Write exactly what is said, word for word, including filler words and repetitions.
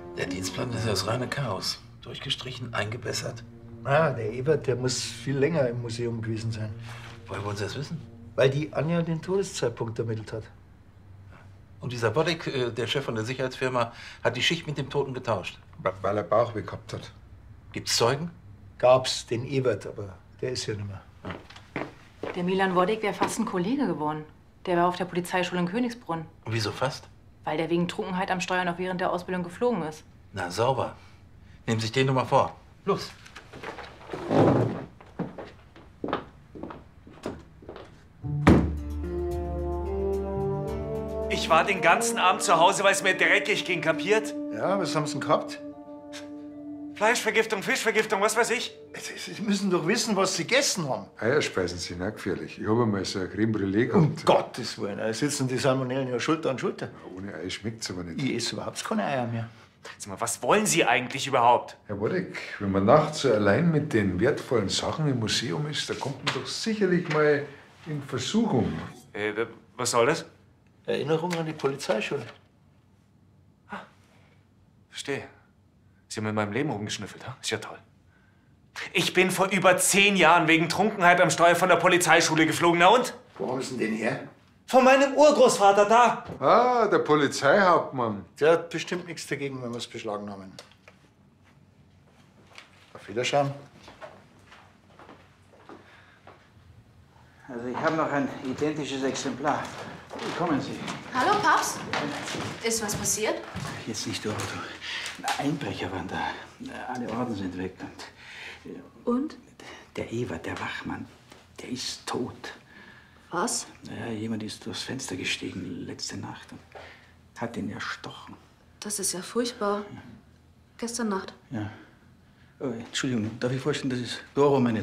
Der Dienstplan ist ja das reine Chaos. Durchgestrichen, eingebessert. Ah, der Ebert, der muss viel länger im Museum gewesen sein. Woher wollen Sie das wissen? Weil die Anja den Todeszeitpunkt ermittelt hat. Und dieser Bodek, äh, der Chef von der Sicherheitsfirma, hat die Schicht mit dem Toten getauscht. Weil er Bauchweh gehabt hat. Gibt's Zeugen? Gab's, den Ebert, aber der ist ja nicht mehr. Der Milan Wodek wäre fast ein Kollege geworden. Der war auf der Polizeischule in Königsbrunn. Und wieso fast? Weil der wegen Trunkenheit am Steuer noch während der Ausbildung geflogen ist. Na, sauber. Nehmen Sie sich den doch mal vor. Los. Ich war den ganzen Abend zu Hause, weil es mir dreckig ging, kapiert? Ja, was haben Sie denn gehabt? Fleischvergiftung, Fischvergiftung, was weiß ich. Sie müssen doch wissen, was Sie gegessen haben. Eierspeisen sind auch gefährlich. Ich habe einmal so eine Creme Brûlée gehabt. Um Gottes Willen, da sitzen die Salmonellen ja Schulter an Schulter. Ohne Ei schmeckt's aber nicht. Ich esse überhaupt keine Eier mehr. Sag mal, was wollen Sie eigentlich überhaupt? Herr Wodek, wenn man nachts so allein mit den wertvollen Sachen im Museum ist, da kommt man doch sicherlich mal in Versuchung. Äh, was soll das? Erinnerung an die Polizeischule. Verstehe. Sie haben in meinem Leben rumgeschnüffelt, ha? Ist ja toll. Ich bin vor über zehn Jahren wegen Trunkenheit am Steuer von der Polizeischule geflogen. Na und? Wo haben Sie denn den her? Von meinem Urgroßvater da. Ah, der Polizeihauptmann. Der hat bestimmt nichts dagegen, wenn wir es beschlagnahmen. Auf Wiederschauen. Also ich habe noch ein identisches Exemplar. Kommen Sie. Hallo, Papst. Ist was passiert? Jetzt nicht du, Otto. Einbrecher waren da. Alle Orden sind weg. Und Und? der Ewert, der Wachmann, der ist tot. Was? Ja, jemand ist durchs Fenster gestiegen letzte Nacht und hat ihn erstochen. Das ist ja furchtbar. Gestern Nacht. Ja. Oh, Entschuldigung, darf ich vorstellen, das ist Doro, meine